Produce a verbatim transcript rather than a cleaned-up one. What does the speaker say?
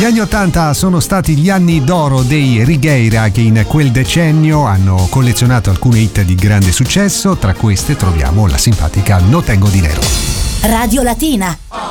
Gli anni ottanta sono stati gli anni d'oro dei Righeira, che in quel decennio hanno collezionato alcune hit di grande successo. Tra queste troviamo la simpatica No Tengo Dinero. Radio Latina.